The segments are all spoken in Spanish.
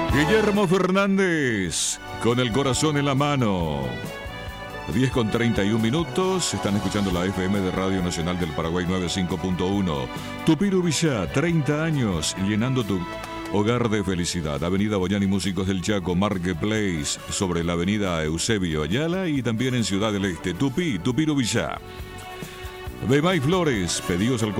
Guillermo Fernández, con el corazón en la mano. 10:31. Están escuchando la FM de Radio Nacional del Paraguay 95.1. Tupirubillá, 30 años, llenando tu hogar de felicidad. Avenida Boyani Músicos del Chaco, Marketplace, sobre la avenida Eusebio Ayala y también en Ciudad del Este. Tupirubillá. Bemay Flores, pedidos al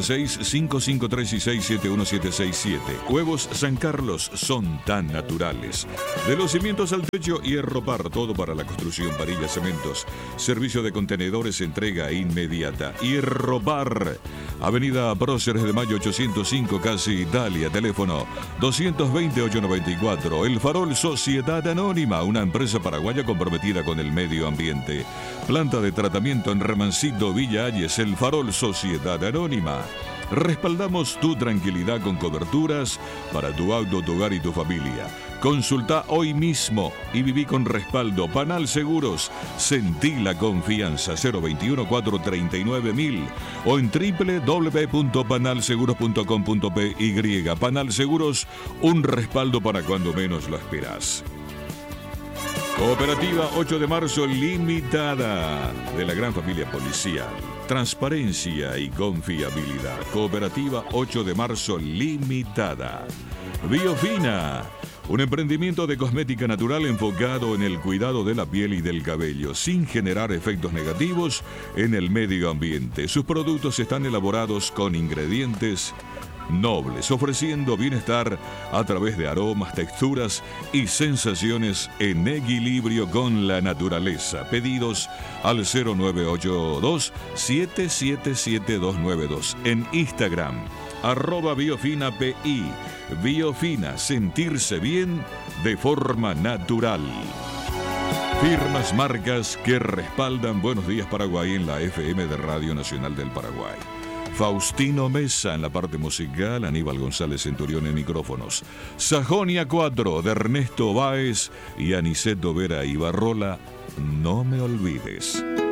496-553-671-767. Huevos San Carlos son tan naturales. De los cimientos al techo, Hierropar, todo para la construcción, varillas, cementos. Servicio de contenedores, entrega inmediata. Hierropar, Avenida Próceres de Mayo 805, casi Italia. Teléfono 220-894. El Farol Sociedad Anónima, una empresa paraguaya comprometida con el medio ambiente. Planta de tratamiento en Remancito, Villa Ayes. El Farol Sociedad Anónima. Respaldamos tu tranquilidad con coberturas para tu auto, tu hogar y tu familia. Consulta hoy mismo y viví con respaldo. Panal Seguros, sentí la confianza. 021-439-1000 o en www.panalseguros.com.py. Panal Seguros, un respaldo para cuando menos lo esperas. Cooperativa 8 de marzo limitada de la gran familia policial. Transparencia y confiabilidad. Cooperativa 8 de marzo limitada. Biofina, un emprendimiento de cosmética natural enfocado en el cuidado de la piel y del cabello, sin generar efectos negativos en el medio ambiente. Sus productos están elaborados con ingredientes nobles, ofreciendo bienestar a través de aromas, texturas y sensaciones en equilibrio con la naturaleza. Pedidos al 0982-777292. En Instagram, @biofinapi. Biofina, sentirse bien de forma natural. Firmas, marcas que respaldan Buenos Días Paraguay en la FM de Radio Nacional del Paraguay. Faustino Mesa en la parte musical, Aníbal González Centurión en micrófonos. Sajonia 4 de Ernesto Báez y Aniceto Vera Ibarrola, No me olvides.